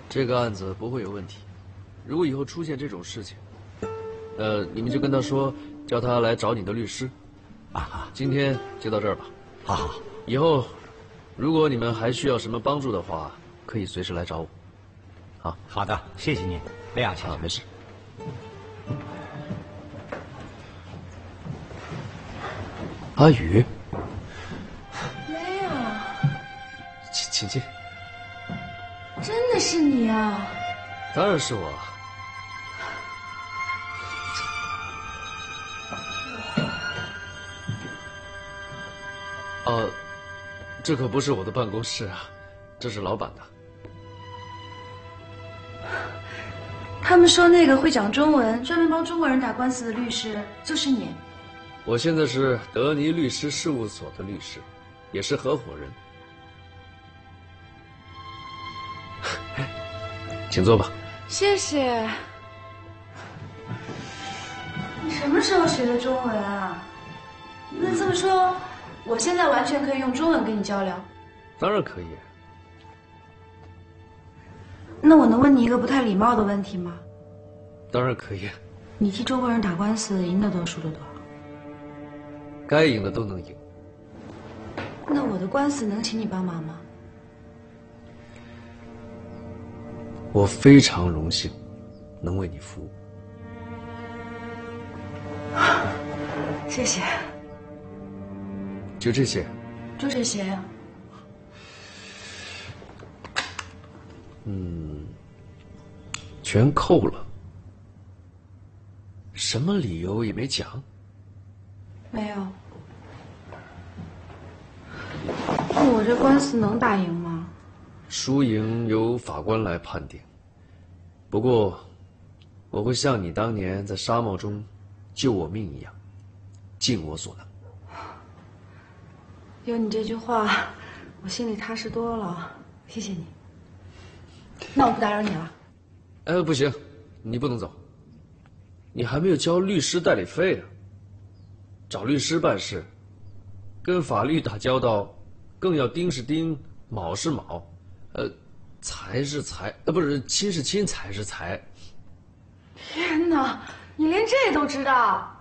这个案子不会有问题。如果以后出现这种事情，你们就跟他说，叫他来找你的律师。 啊， 今天就到这儿吧。 好。 以后，如果你们还需要什么帮助的话，可以随时来找我。好。 好的，谢谢您，雷亚先生。 没事。阿宇。 雷亚， 请进。 真的是你啊！ 当然是我。这可不是我的办公室啊，这是老板的。 他们说那个会讲中文、专门帮中国人打官司的律师就是你。 我现在是德尼律师事务所的律师，也是合伙人。请坐吧。 谢谢。你什么时候学的中文啊？那这么说，我现在完全可以用中文跟你交流。 当然可以。 那我能问你一个不太礼貌的问题吗？ 当然可以。 你替中国人打官司，赢得多输得多？ 该赢的都能赢。 那我的官司能请你帮忙吗？ 我非常荣幸能为你服务。 谢谢。 就这些？ 就这些呀。 全扣了。什么理由也没讲？ 没有。那我这官司能打赢吗？ 输赢由法官来判定。不过，我会像你当年在沙漠中救我命一样，尽我所能。 有你这句话，我心里踏实多了。谢谢你。那我不打扰你了。 不行，你不能走。你还没有交律师代理费啊。找律师办事，跟法律打交道，更要丁是丁，卯是卯，财是财，不是亲是亲，财是财。 天哪，你连这都知道？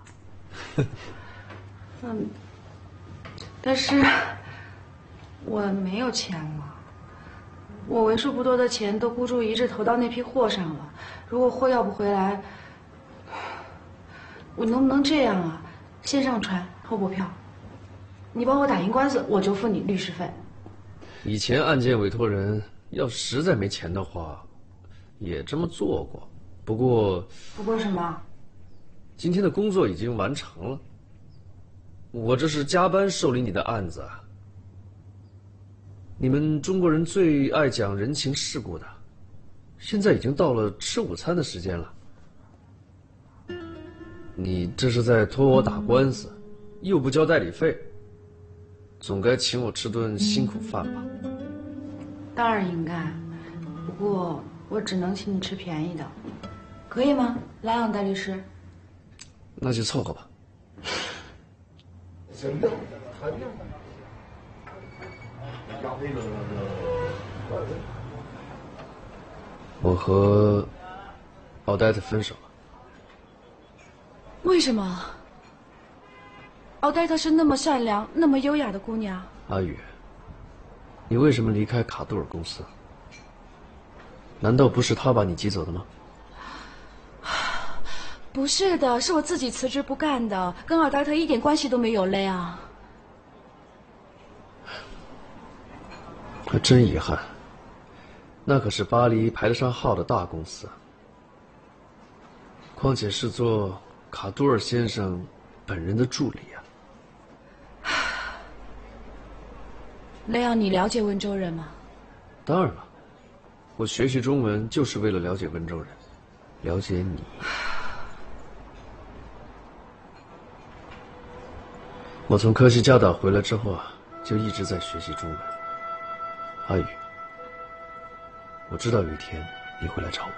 但是我没有钱了，我为数不多的钱都孤注一掷投到那批货上了。如果货要不回来，我能不能这样啊？先上船后补票，你帮我打赢官司，我就付你律师费。 以前案件委托人要实在没钱的话，也这么做过。不过什么？ 今天的工作已经完成了，我这是加班受理你的案子啊。你们中国人最爱讲人情世故的，现在已经到了吃午餐的时间了。你这是在托我打官司，又不交代理费，总该请我吃顿辛苦饭吧？ 当然应该，不过我只能请你吃便宜的，可以吗？莱昂代律师。 那就凑合吧。我和奥黛特分手了。 为什么？奥黛特是那么善良、那么优雅的姑娘。 阿宇，你为什么离开卡杜尔公司？难道不是他把你挤走的吗？ 不是的，是我自己辞职不干的，跟奥黛特一点关系都没有了呀。 还真遗憾，那可是巴黎排得上号的大公司，况且是做卡杜尔先生本人的助理啊。 雷昂，你了解温州人吗？ 当然了，我学习中文就是为了了解温州人，了解你。我从科西嘉岛回来之后啊，就一直在学习中文。阿宇，我知道有一天你会来找我。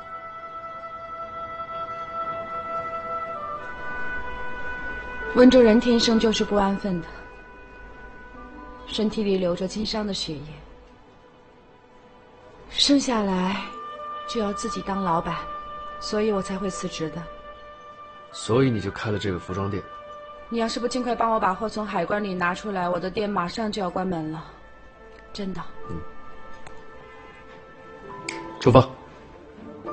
温州人天生就是不安分的，身体里流着经商的血液，生下来就要自己当老板，所以我才会辞职的。 所以你就开了这个服装店。 你要是不尽快帮我把货从海关里拿出来，我的店马上就要关门了，真的。 出发。